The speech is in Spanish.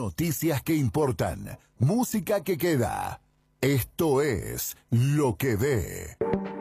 Noticias que importan, música que queda. Esto es Lo que ve.